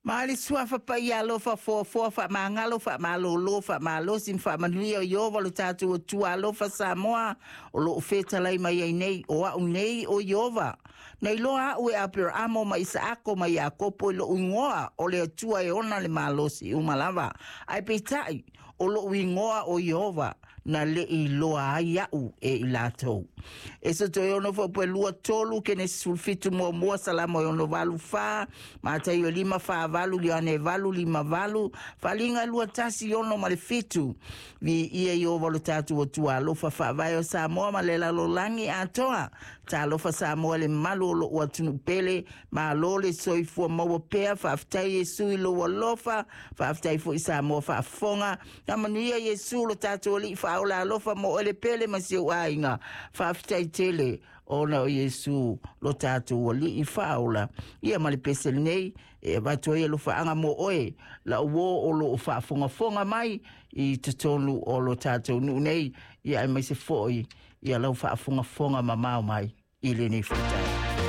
Mali suafa pa ia lo fa fa mangalo fa malo fa malo sim fa manuia yo volo tatu tua lo fa Samoa o lo feta lai mai nei o a nei o Yova nei lo a we apir amo mai Isaako mai Yakopo lo ungoa o le tua e ona le malosi umalava ai petai o lo ungoa o Yova na le I loa ia u e ilato e so to yo no fo pe lua tolu ke ne sulfitu mo salamo yo no valu fa mata yo lima fa valu yo ne valu lima valu falinga lua tasi yo no malefitu vi ia yo volutatu o tua lo fa vai o Samoa malela lo langi atoa ta lo fa Samoa le malo lo watunu pele ma lo le soifo mo pe fa aftai Yesu lo lofa fa aftai fo Samoa fa fonga na manuia Yesu lo tatu li fa ola lofa mo ele pele masi wainga fa aftai tele ona o Yesu lo tatu li faula ia mali pese nei e bato ia lo faanga mo oe la wo o lo fa fonga mai I tutonu o lo tatu nu nei ia mai se foi ia lo fa fonga mama mai ile ni futa